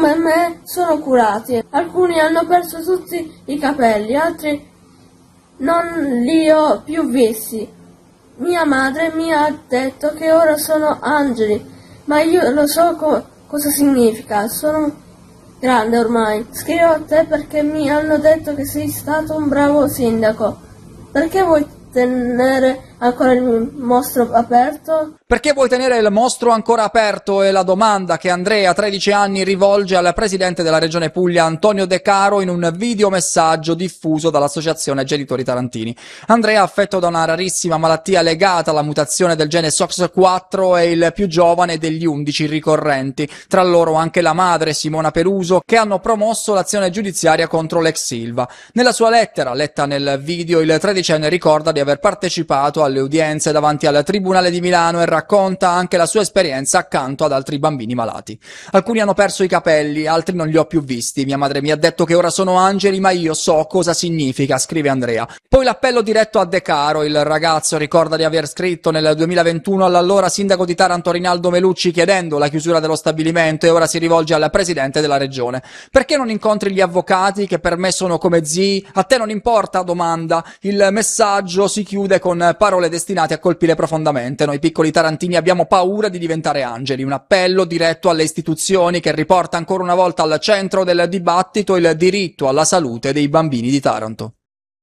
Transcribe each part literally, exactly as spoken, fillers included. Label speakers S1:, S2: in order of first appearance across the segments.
S1: come me sono curati. Alcuni hanno perso tutti i capelli, altri non li ho più visti. Mia madre mi ha detto che ora sono angeli, ma io lo so co- cosa significa. Sono grande ormai. Scrivo a te perché mi hanno detto che sei stato un bravo sindaco. Perché vuoi tenere ancora il mostro aperto?
S2: Perché vuoi tenere il mostro ancora aperto? È la domanda che Andrea, tredici anni, rivolge al presidente della regione Puglia Antonio De Caro in un videomessaggio diffuso dall'associazione Genitori Tarantini. Andrea, affetto da una rarissima malattia legata alla mutazione del gene S O X quattro, è il più giovane degli undici ricorrenti, tra loro anche la madre Simona Peruso, che hanno promosso l'azione giudiziaria contro l'ex Silva. Nella sua lettera, letta nel video, il tredicenne ricorda di aver partecipato alle udienze davanti al Tribunale di Milano e racconta anche la sua esperienza accanto ad altri bambini malati. Alcuni hanno perso i capelli, altri non li ho più visti. Mia madre mi ha detto che ora sono angeli, ma io so cosa significa, scrive Andrea. Poi l'appello diretto a De Caro. Il ragazzo ricorda di aver scritto nel duemilaventuno all'allora sindaco di Taranto Rinaldo Melucci chiedendo la chiusura dello stabilimento, e ora si rivolge al presidente della regione. Perché non incontri gli avvocati che per me sono come zii? A te non importa? Domanda. Il messaggio si chiude con parole destinate a colpire profondamente. Noi piccoli tarantini abbiamo paura di diventare angeli. Un appello diretto alle istituzioni che riporta ancora una volta al centro del dibattito il diritto alla salute dei bambini di Taranto.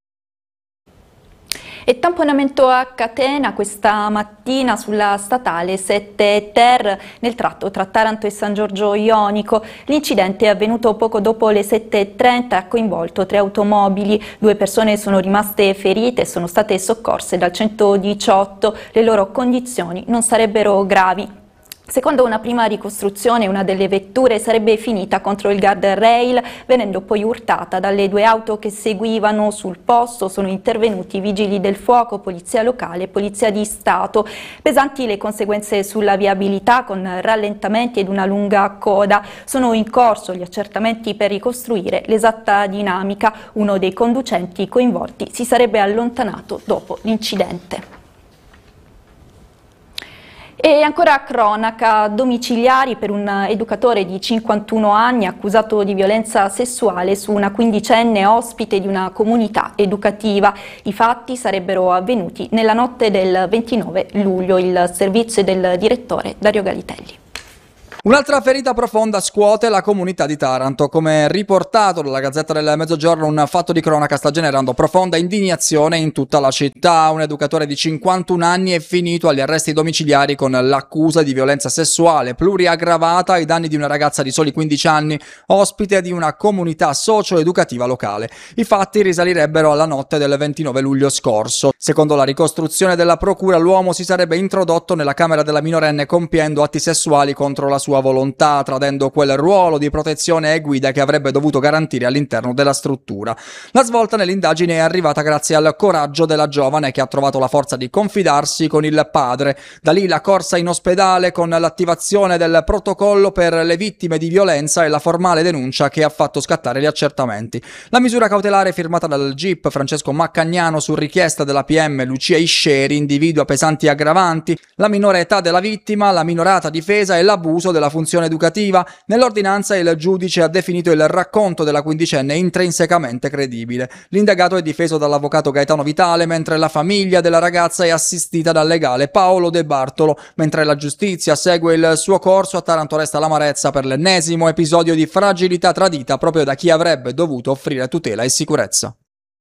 S3: E tamponamento a catena questa mattina sulla statale sette ter nel tratto tra Taranto e San Giorgio Ionico. L'incidente è avvenuto poco dopo le sette e trenta e ha coinvolto tre automobili. Due persone sono rimaste ferite e sono state soccorse dal centodiciotto. Le loro condizioni non sarebbero gravi. Secondo una prima ricostruzione, una delle vetture sarebbe finita contro il guardrail, venendo poi urtata dalle due auto che seguivano. Sul posto sono intervenuti vigili del fuoco, polizia locale e polizia di Stato. Pesanti le conseguenze sulla viabilità, con rallentamenti ed una lunga coda. Sono in corso gli accertamenti per ricostruire l'esatta dinamica. Uno dei conducenti coinvolti si sarebbe allontanato dopo l'incidente. E ancora cronaca, domiciliari per un educatore di cinquantuno anni accusato di violenza sessuale su una quindicenne ospite di una comunità educativa. I fatti sarebbero avvenuti nella notte del ventinove luglio. Il servizio del direttore Dario Galitelli.
S2: Un'altra ferita profonda scuote la comunità di Taranto. Come riportato dalla Gazzetta del Mezzogiorno, un fatto di cronaca sta generando profonda indignazione in tutta la città. Un educatore di cinquantuno anni è finito agli arresti domiciliari con l'accusa di violenza sessuale pluriaggravata ai danni di una ragazza di soli quindici anni, ospite di una comunità socio-educativa locale. I fatti risalirebbero alla notte del ventinove luglio scorso. Secondo la ricostruzione della procura, l'uomo si sarebbe introdotto nella camera della minorenne compiendo atti sessuali contro la sua sua volontà, tradendo quel ruolo di protezione e guida che avrebbe dovuto garantire all'interno della struttura. La svolta nell'indagine è arrivata grazie al coraggio della giovane, che ha trovato la forza di confidarsi con il padre. Da lì la corsa in ospedale con l'attivazione del protocollo per le vittime di violenza e la formale denuncia che ha fatto scattare gli accertamenti. La misura cautelare firmata dal G I P Francesco Maccagnano su richiesta della P M Lucia Isceri individua pesanti aggravanti, la minore età della vittima, la minorata difesa e l'abuso della funzione educativa. Nell'ordinanza il giudice ha definito il racconto della quindicenne intrinsecamente credibile. L'indagato è difeso dall'avvocato Gaetano Vitale, mentre la famiglia della ragazza è assistita dal legale Paolo De Bartolo. Mentre la giustizia segue il suo corso, a Taranto resta l'amarezza per l'ennesimo episodio di fragilità tradita proprio da chi avrebbe dovuto offrire tutela e sicurezza.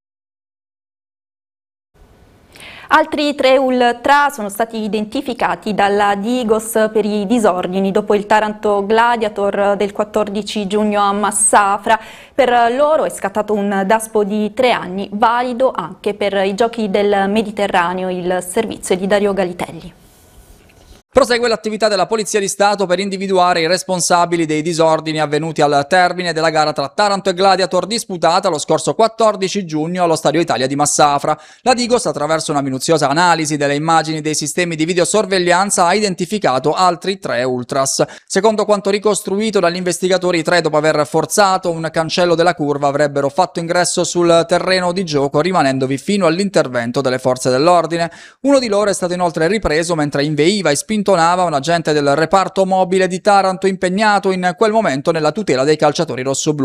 S3: Altri tre ultra sono stati identificati dalla Digos per i disordini dopo il Taranto Gladiator del quattordici giugno a Massafra. Per loro è scattato un daspo di tre anni, valido anche per i Giochi del Mediterraneo. Il servizio di Dario Galitelli.
S2: Prosegue l'attività della Polizia di Stato per individuare i responsabili dei disordini avvenuti al termine della gara tra Taranto e Gladiator disputata lo scorso quattordici giugno allo Stadio Italia di Massafra. La Digos, attraverso una minuziosa analisi delle immagini dei sistemi di videosorveglianza, ha identificato altri tre ultras. Secondo quanto ricostruito dagli investigatori, i tre, dopo aver forzato un cancello della curva, avrebbero fatto ingresso sul terreno di gioco, rimanendovi fino all'intervento delle forze dell'ordine. Uno di loro è stato inoltre ripreso mentre inveiva e spingeva intonava un agente del reparto mobile di Taranto impegnato in quel momento nella tutela dei calciatori rossoblù.